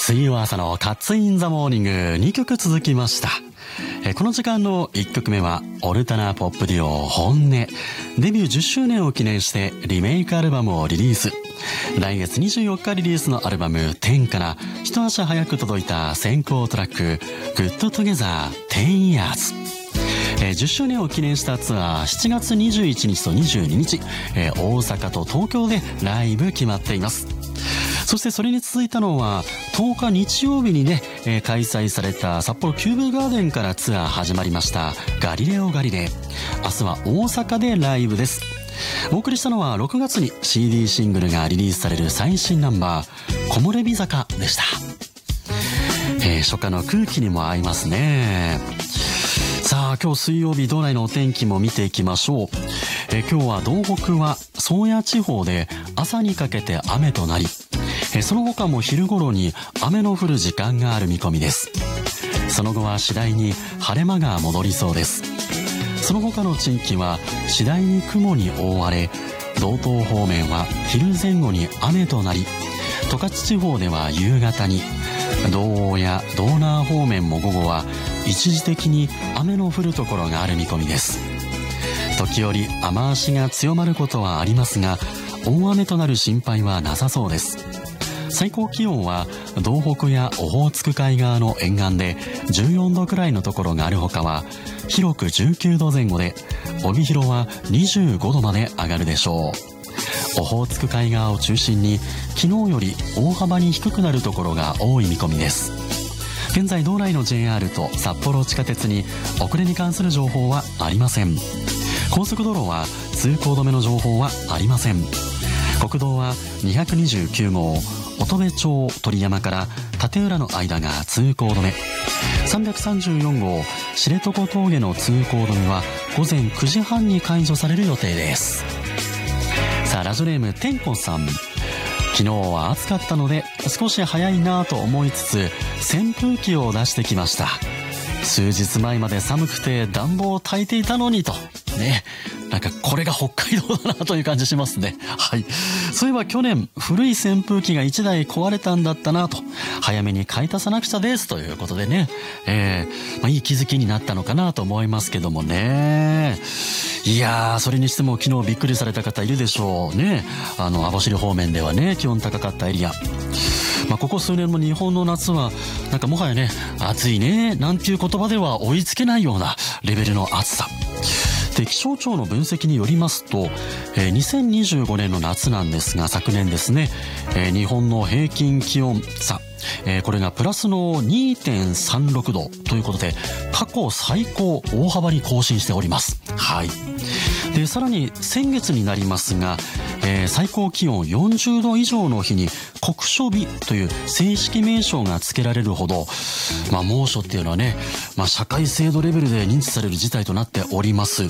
水曜朝のカッツインザモーニング2曲続きました。この時間の1曲目はオルタナポップデュオ本音。デビュー10周年を記念してリメイクアルバムをリリース。来月24日リリースのアルバム10から一足早く届いた先行トラック Good Together 10 Years。10周年を記念したツアー7月21日と22日、大阪と東京でライブ決まっています。そしてそれに続いたのは10日日曜日にね、開催された札幌キューブガーデンからツアー始まりましたガリレオガリレ。明日は大阪でライブです。お送りしたのは6月に CD シングルがリリースされる最新ナンバー木漏れ日坂でした。初夏の空気にも合いますね。さあ今日水曜日道内のお天気も見ていきましょう。今日は道北は宗谷地方で朝にかけて雨となり、その他も昼頃に雨の降る時間がある見込みです。その後は次第に晴れ間が戻りそうです。その他の地域は次第に雲に覆われ、道東方面は昼前後に雨となり、十勝地方では夕方に、道央や道南方面も午後は一時的に雨の降るところがある見込みです。時折雨足が強まることはありますが、大雨となる心配はなさそうです。最高気温は道北やオホーツク海側の沿岸で14度くらいのところがあるほかは広く19度前後で、帯広は25度まで上がるでしょう。オホーツク海側を中心に昨日より大幅に低くなるところが多い見込みです。現在道内の JR と札幌地下鉄に遅れに関する情報はありません。高速道路は通行止めの情報はありません。国道は229号乙部町鳥山から立浦の間が通行止め、334号知床峠の通行止めは午前9時半に解除される予定です。さあラジオネームてんこさん、昨日は暑かったので少し早いなと思いつつ扇風機を出してきました。数日前まで寒くて暖房を焚いていたのにとね、なんかこれが北海道だなという感じしますね。はい。そういえば去年古い扇風機が1台壊れたんだったなと、早めに買い足さなくちゃですということでね、いい気づきになったのかなと思いますけどもね。いやー、それにしても昨日びっくりされた方いるでしょうね。網走方面ではね、気温高かったエリア。ここ数年の日本の夏はなんかもはやね、暑いねなんていう言葉では追いつけないようなレベルの暑さで、気象庁の分析によりますと、2025年の夏なんですが、昨年ですね、日本の平均気温差、これがプラスの 2.36 度ということで過去最高大幅に更新しております。はい。でさらに先月になりますが、最高気温40度以上の日に酷暑日という正式名称が付けられるほど、猛暑っていうのはね、社会制度レベルで認知される事態となっております。